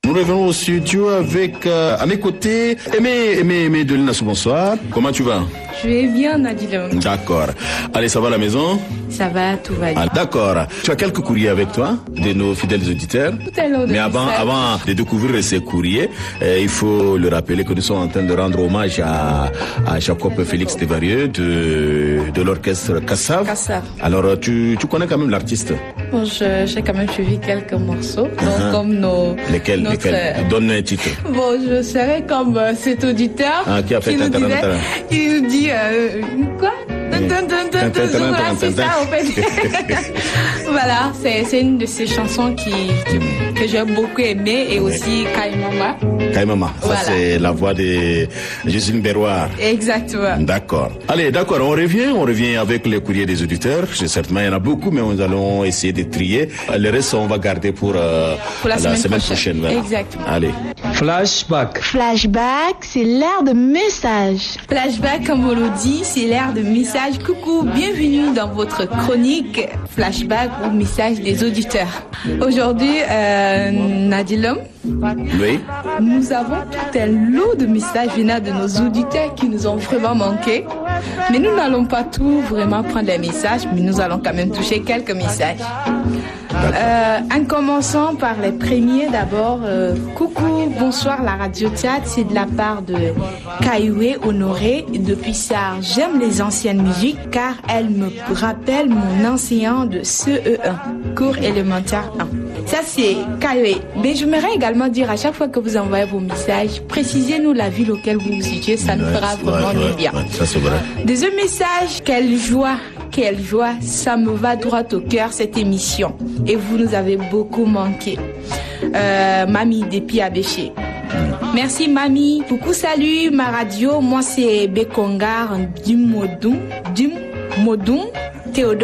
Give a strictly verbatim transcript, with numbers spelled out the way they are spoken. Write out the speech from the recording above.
Nous revenons au studio avec, euh, à mes côtés, Aimé, Aimé, Aimé de Linassou, bonsoir. Comment tu vas? Je vais bien, Nadilom. D'accord. Allez, ça va à la maison? Ça va, tout va bien. Ah, d'accord. Tu as quelques courriers avec toi, de nos fidèles auditeurs. Tout à l'heure. Mais avant, avant de découvrir ces courriers, euh, il faut le rappeler que nous sommes en train de rendre hommage à, à Jacob Félix Desvarieux de, de l'orchestre Kassav. Kassav. Alors, tu, tu connais quand même l'artiste? Bon, je, j'ai quand même suivi quelques morceaux. Donc, uh-huh. comme nos. Lesquels, notre... lesquels? Donne un titre. Bon, je serais comme euh, cet auditeur. Ah, qui a fait qui nous disait, il nous dit, euh, quoi? Voilà, c'est ça, en fait. Voilà, c'est, c'est une de ces chansons qui, qui, que j'ai beaucoup aimé et aussi Kaimama. Kaimama, ça voilà. C'est la voix de Justine Berroir. Exactement. D'accord. Allez, d'accord, on revient, on revient avec les courriers des auditeurs. Certainement, il y en a beaucoup, mais nous allons essayer de trier. Le reste, on va garder pour, euh, pour la, la semaine, semaine prochaine. prochaine. Voilà. Exactement. Allez. Flashback. Flashback, c'est l'ère de message. Flashback, comme on le dit, c'est l'ère de message. Coucou, bienvenue dans votre chronique Flashback ou message des auditeurs. Aujourd'hui, euh, Nadilom, oui. Nous avons tout un lot de messages venant de nos auditeurs qui nous ont vraiment manqué. Mais nous n'allons pas tout vraiment prendre les messages, mais nous allons quand même toucher quelques messages. Euh, en commençant par les premiers d'abord, euh, coucou, bonsoir la radio Tchad, c'est de la part de Kaiwe Honoré depuis Sar. J'aime les anciennes musiques car elles me rappellent mon enseignant de C E un, cours élémentaire un. Ça c'est Kaiwe. Mais j'aimerais également dire à chaque fois que vous envoyez vos messages, précisez-nous la ville auquel vous vous situez, ça nous fera vraiment du bien. Ça c'est vrai. Deuxième message, quelle joie, quelle joie, ça me va droit au cœur cette émission. Et vous nous avez beaucoup manqué. Euh, Mamie depuis Abéché. Merci Mamie. Coucou, salut ma radio. Moi c'est Bekongar du Modou, du Modou, Théodore.